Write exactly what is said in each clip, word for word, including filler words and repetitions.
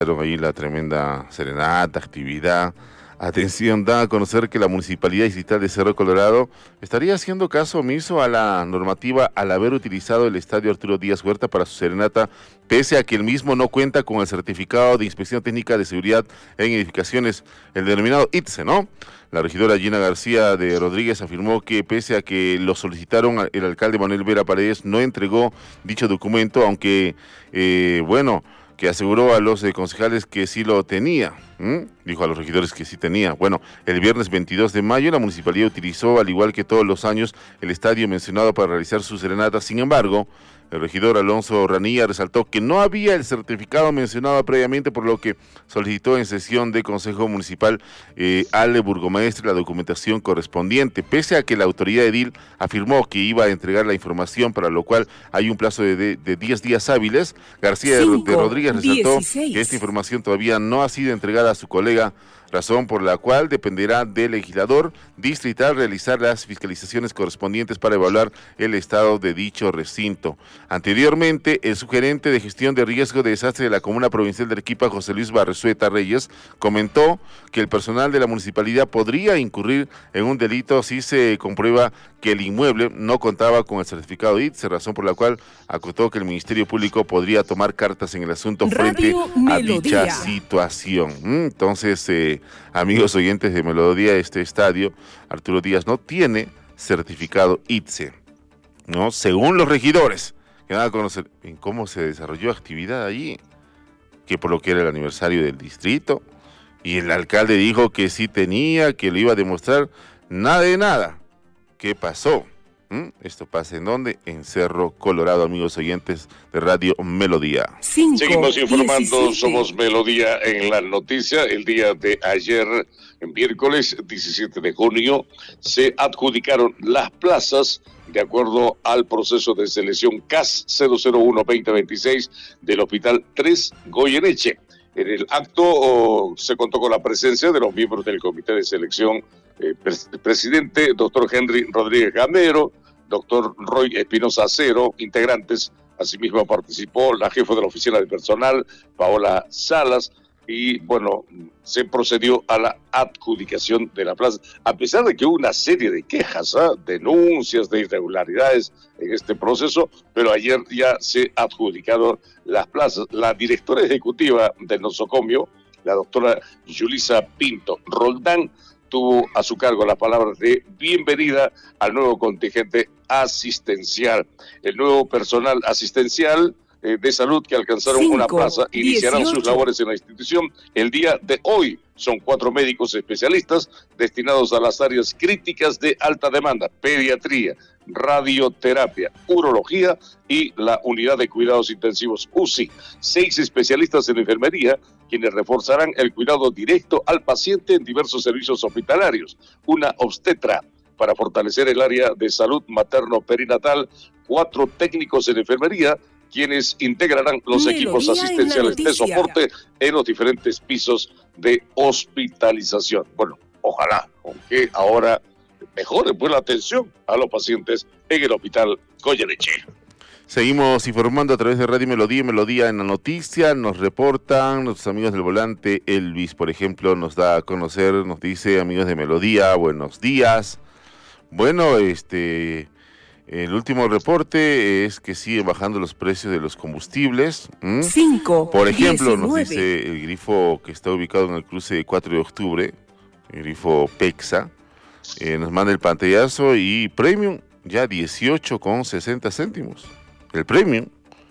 Ahí la tremenda serenata, actividad. Atención, da a conocer que la Municipalidad Distrital de Cerro Colorado estaría haciendo caso omiso a la normativa al haber utilizado el estadio Arturo Díaz Huerta para su serenata, pese a que el mismo no cuenta con el certificado de inspección técnica de seguridad en edificaciones, el denominado I T S E, ¿no? La regidora Gina García de Rodríguez afirmó que pese a que lo solicitaron, el alcalde Manuel Vera Paredes no entregó dicho documento, aunque, eh, bueno... que aseguró a los eh, concejales que sí lo tenía, ¿m? Dijo a los regidores que sí tenía. Bueno, el viernes veintidós de mayo la municipalidad utilizó, al igual que todos los años, el estadio mencionado para realizar su serenata. Sin embargo, el regidor Alonso Ranilla resaltó que no había el certificado mencionado previamente, por lo que solicitó en sesión de Consejo Municipal eh, al burgomaestre la documentación correspondiente, pese a que la autoridad edil afirmó que iba a entregar la información, para lo cual hay un plazo de diez días hábiles. García cinco, de Rodríguez resaltó dieciséis. Que esta información todavía no ha sido entregada a su colega, razón por la cual dependerá del legislador distrital realizar las fiscalizaciones correspondientes para evaluar el estado de dicho recinto. Anteriormente, el subgerente de gestión de riesgo de desastre de la Comuna Provincial de Arequipa, José Luis Barresueta Reyes, comentó que el personal de la municipalidad podría incurrir en un delito si se comprueba que el inmueble no contaba con el certificado I T S E, razón por la cual acotó que el Ministerio Público podría tomar cartas en el asunto frente a dicha situación. Entonces, eh, amigos oyentes de Melodía, este estadio Arturo Díaz no tiene certificado I T S E, ¿no? Según los regidores que van a conocer en cómo se desarrolló actividad allí, que por lo que era el aniversario del distrito, y el alcalde dijo que sí tenía, que lo iba a demostrar, nada de nada. ¿Qué pasó? ¿Mm? Esto pasa ¿en dónde? En Cerro Colorado, amigos oyentes de Radio Melodía. Cinco, Seguimos informando, diecisiete. Somos Melodía en la noticia. El día de ayer, en miércoles diecisiete de junio, se adjudicaron las plazas de acuerdo al proceso de selección C A S cero cero uno veinte veintiséis del Hospital tres Goyeneche. En el acto oh, se contó con la presencia de los miembros del comité de selección, eh, pres presidente doctor Henry Rodríguez Gamero, doctor Roy Espinosa Acero, integrantes. Asimismo participó la jefa de la oficina de personal, Paola Salas, y bueno, se procedió a la adjudicación de la plaza, a pesar de que hubo una serie de quejas, ¿eh? denuncias de irregularidades en este proceso, pero ayer ya se adjudicaron las plazas. La directora ejecutiva del nosocomio, la doctora Yulisa Pinto Roldán, tuvo a su cargo las palabras de bienvenida al nuevo contingente asistencial. El nuevo personal asistencial eh, de salud que alcanzaron Cinco, una plaza iniciarán dieciocho. Sus labores en la institución el día de hoy. Son cuatro médicos especialistas destinados a las áreas críticas de alta demanda: pediatría, radioterapia, urología y la unidad de cuidados intensivos U C I. Seis especialistas en enfermería, quienes reforzarán el cuidado directo al paciente en diversos servicios hospitalarios. Una obstetra para fortalecer el área de salud materno-perinatal. Cuatro técnicos en enfermería, quienes integrarán los Melodía equipos asistenciales de soporte en los diferentes pisos de hospitalización. Bueno, ojalá, aunque ahora mejore pues la atención a los pacientes en el Hospital Goyeneche. Seguimos informando a través de Radio Melodía, Melodía en la noticia. Nos reportan nuestros amigos del volante. Elvis, por ejemplo, nos da a conocer, nos dice: amigos de Melodía, buenos días. Bueno, este... el último reporte es que siguen bajando los precios de los combustibles. ¿Mm? Cinco, Por ejemplo, diecinueve. Nos dice el grifo que está ubicado en el cruce de cuatro de octubre, el grifo Pexa, eh, nos manda el pantallazo y Premium ya dieciocho con sesenta céntimos. El Premium,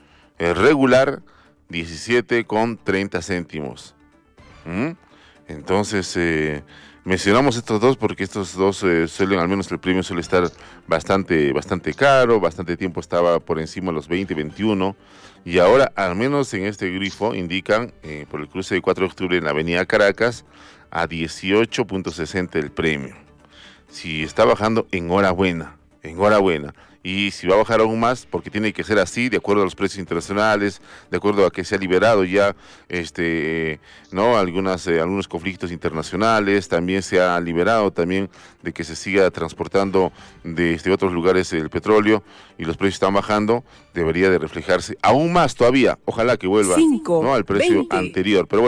el regular diecisiete con treinta céntimos. ¿Mm? Entonces, eh, mencionamos estos dos porque estos dos eh, suelen, al menos el Premium suele estar bastante, bastante caro, bastante tiempo estaba por encima de los veinte, veintiuno, y ahora, al menos en este grifo, indican eh, por el cruce de cuatro de octubre en la avenida Caracas, a dieciocho punto sesenta el Premium. Si está bajando, enhorabuena, enhorabuena. y si va a bajar aún más, porque tiene que ser así, de acuerdo a los precios internacionales, de acuerdo a que se ha liberado ya este no algunas eh, algunos conflictos internacionales, también se ha liberado también de que se siga transportando de este, otros lugares el petróleo y los precios están bajando, debería de reflejarse aún más todavía, ojalá que vuelva cinco, ¿no? al precio veinte. anterior, pero bueno.